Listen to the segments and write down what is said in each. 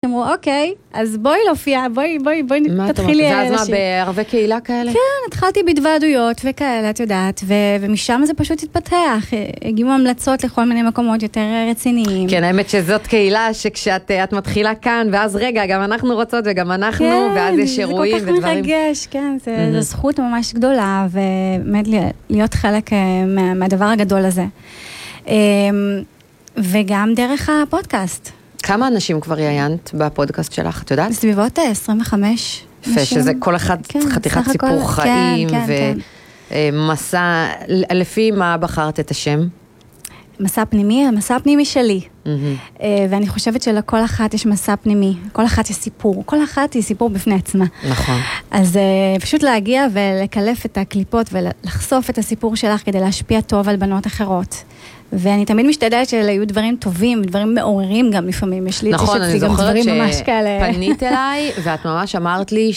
אמרו, אוקיי, אז בואי להופיע, בואי תתחילי... ואז מה, בערבי קהילה כאלה? כן, התחלתי בדוועדויות וכאלה, את יודעת, ומשם זה פשוט התפתח. הגיעו המלצות לכל מיני מקומות יותר רציניים. כן, האמת שזאת קהילה שכשאת מתחילה כאן, ואז רגע, גם אנחנו רוצות וגם אנחנו, ואז יש אירועים ודברים. זה כל כך מרגש, כן, זו זכות ממש גדולה, ובאמת להיות חלק מהדבר הגדול הזה. וגם דרך הפודקאסט. כמה אנשים כבר ראיינת בפודקאסט שלך, את יודעת? סביבות 25. יפה, שזה כל אחד חתיכת סיפור חיים, ומסע, לפי מה בחרת את השם? מסע פנימי, המסע הפנימי שלי. ואני חושבת שלכל אחת יש מסע פנימי, כל אחת יש סיפור, כל אחת היא סיפור בפני עצמה. נכון. אז פשוט להגיע ולקלף את הקליפות ולחשוף את הסיפור שלך כדי להשפיע טוב על בנות אחרות. ואני תמיד משתדלת שאלה יהיו דברים טובים, דברים מעוררים גם לפעמים. יש לי נכון, אני זוכרת שפנית אליי, ואת ממש אמרת לי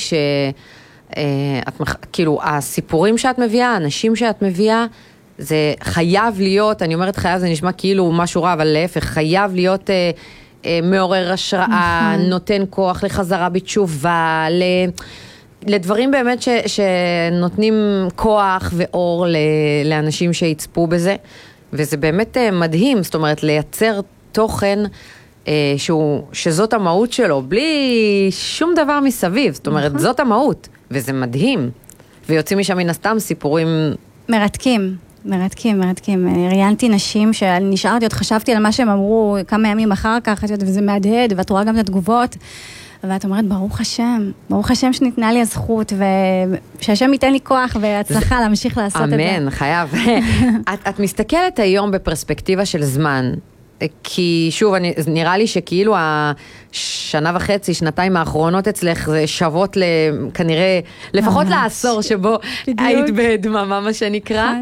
כאילו, הסיפורים שאת מביאה, האנשים שאת מביאה, זה חייב להיות, אני אומרת חייב, זה נשמע כאילו משהו רע, אבל להפך, חייב להיות מעורר השראה, נותן כוח לחזרה בתשובה, לדברים באמת שנותנים כוח ואור לאנשים שיצפו בזה. וזה באמת מדהים, זאת אומרת, לייצר תוכן שזאת המהות שלו, בלי שום דבר מסביב, זאת אומרת, זאת המהות, וזה מדהים. ויוצאים משם מן הסתם סיפורים... מרתקים. ראיינתי נשים שנשארתי עוד, חשבתי על מה שהם אמרו כמה ימים אחר כך, וזה מהדהד, ואת רואה גם את התגובות, ואת אומרת, ברוך השם שניתנה לי הזכות, ושהשם ייתן לי כוח והצלחה להמשיך לעשות את זה. אמן, חייב. את מסתכלת היום בפרספקטיבה של זמן, כי שוב, נראה לי שכאילו השנה וחצי, שנתיים האחרונות אצלך, זה שוות כנראה, לפחות לעשור שבו היית בדממה, מה שנקרא.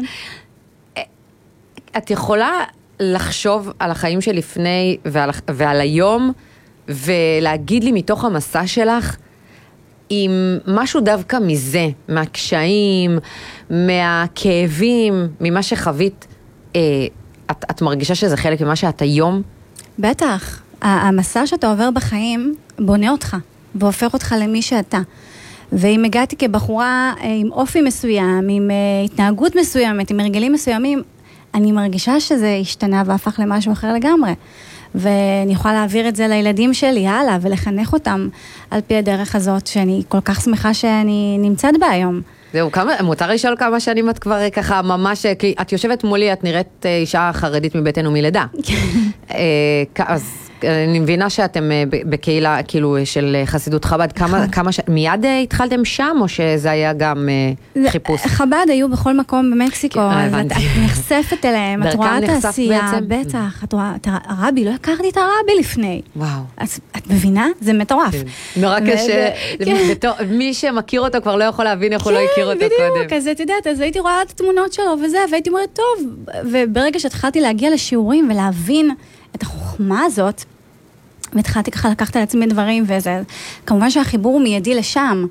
את יכולה לחשוב על החיים שלפני ועל היום, ולהגיד לי מתוך המסע שלך, עם משהו דווקא מזה, מהקשיים, מהכאבים, ממה שחווית, את מרגישה שזה חלק ממה שאת היום? בטח. המסע שאתה עובר בחיים בונה אותך, והופך אותך למי שאתה. ואם הגעתי כבחורה עם אופי מסוים, עם התנהגות מסוימת, עם הרגלים מסוימים, אני מרגישה שזה השתנה והפך למשהו אחר לגמרי. ואני יכולה להעביר את זה לילדים שלי, הלאה, ולחנך אותם על פי הדרך הזאת, שאני כל כך שמחה שאני נמצאת בה היום. זהו, מותר לשאול כמה שנים את כבר ככה ממש, כי את יושבת מולי, את נראית אישה חרדית מבטן ומלידה. אז אני מבינה שאתם בקהילה כאילו של חסידות חב"ד, מיד התחלתם שם או שזה היה גם חיפוש? חב"ד היו בכל מקום במקסיקו, את נחשפת אליהם, את רואה את העשייה, בטח, את רואה, הרבי, לא הכרתי את הרבי לפני. וואו. את מבינה? זה מטורף. נורא קשה, מי שמכיר אותו כבר לא יכול להבין איך הוא לא הכיר אותו קודם. כן, בדיוק, אז את יודעת, אז הייתי רואה את התמונות שלו וזה, והייתי אומרת, טוב, וברגע שהתחלתי להגיע לשיעורים ולהבין את החוכמה הזאת, והתחלתי ככה לקחת על עצמי דברים, וזה, כמובן שהחיבור הוא מיידי לשם.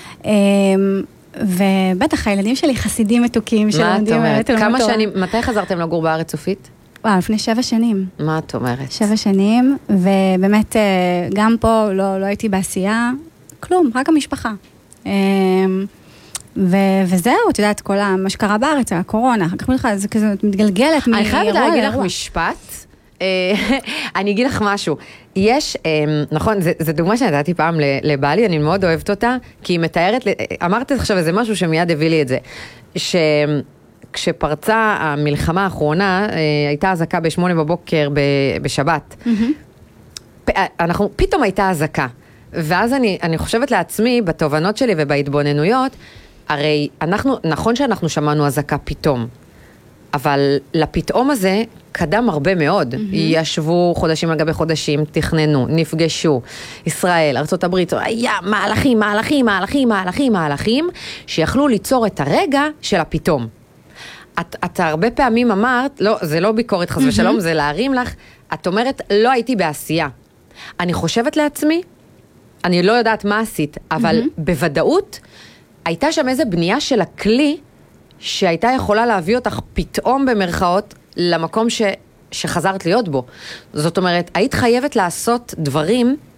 ובטח, הילדים שלי חסידים מתוקים, מה את אומרת? כמה שנים, מתי חזרתם לגור בארץ סופית? וואו, לפני 7 שנים. מה את אומרת? 7 שנים, ובאמת, גם פה לא הייתי בעשייה, כלום, רק המשפחה. וזהו, את יודעת, כל מה שקרה בארץ, הקורונה, זה כזה מתגלגלת. אני חייבת להגיד לך משפט, אני אגיד לך משהו, יש, נכון, זו דוגמה שנתתי פעם לבעלי, אני מאוד אוהבת אותה, כי היא מתארת, אמרת עכשיו איזה משהו שמיד הביא לי את זה, שכשפרצה המלחמה האחרונה, הייתה הזקה ב8 בבוקר בשבת, פתאום הייתה הזקה, ואז אני חושבת לעצמי, בתובנות שלי ובהתבוננויות, הרי נכון שאנחנו שמענו הזקה פתאום, אבל לפתאום הזה קדם הרבה מאוד. ישבו חודשים על גבי חודשים, תכננו, נפגשו, ישראל, ארצות הברית, היה מהלכים, שיכלו ליצור את הרגע של הפתאום. את הרבה פעמים אמרת, לא, זה לא ביקורת חס ושלום, זה להרים לך, את אומרת, לא הייתי בעשייה. אני חושבת לעצמי, אני לא יודעת מה עשית, אבל בוודאות, הייתה שם איזו בנייה של הכלי, שהייתה יכולה להביא אותך פתאום במרכאות, למקום שחזרת להיות בו. זאת אומרת, היית חייבת לעשות דברים